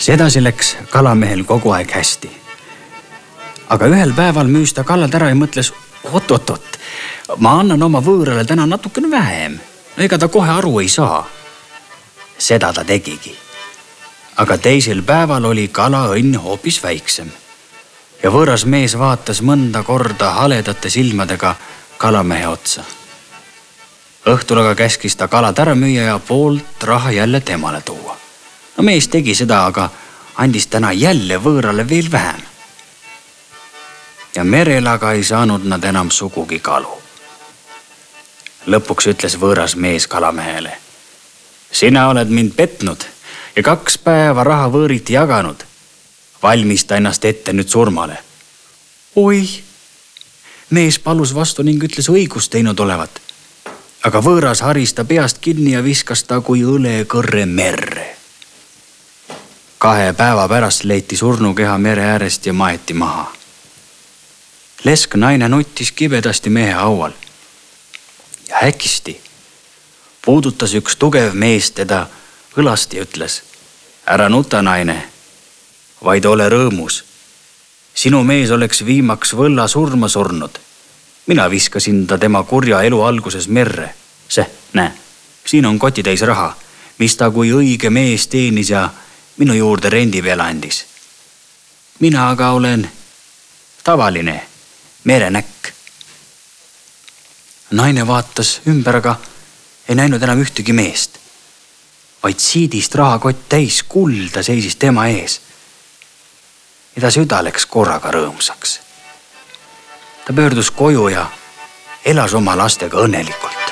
Sedasi läks kalamehel kogu aeg hästi. Aga ühel päeval müüs ta kalad ära ja mõtles, oot, ma annan oma võõrale täna natukene vähem. No ega ta kohe aru ei saa. Seda ta tegigi. Aga teisel päeval oli kalaõnn hoopis väiksem. Ja võõras mees vaatas mõnda korda haledate silmadega kalamehe otsa. Õhtul aga käskis ta kalad ära müüa ja poolt raha jälle temale tuua. No mees tegi seda, aga andis täna jälle võõrale veel vähem. Ja merel aga ei saanud nad enam sugugi kalu. Lõpuks ütles võõras mees kalamehele. Sina oled mind petnud ja 2 päeva raha võõriti jaganud. Valmista ennast ette nüüd surmale. Oi, mees palus vastu ning ütles õigust teinud olevat. Aga võõras haris ta peast kinni ja viskas ta kui õlekõrre merre. 2 päeva pärast leiti surnukeha mere äärest ja maeti maha. Lesk naine nuttis kibedasti mehe haual. Ja äkisti puudutas üks tugev mees teda õlast ja ütles, ära nuta, naine, vaid ole rõõmus. Sinu mees oleks viimaks võlla surma surnud. Mina viskasin ta tema kurja elu alguses merre. Näe, siin on kotitäis raha, mis ta kui õige mees teenis ja minu juurde rendi peale andis. Mina aga olen tavaline merenäkk. Naine vaatas ümber, aga ei näinud enam ühtegi meest. Vaid siidist rahakott täis kulda seisis tema ees. Ja ta süda läks korraga rõõmsaks. Ta pöördus koju ja elas oma lastega õnnelikult.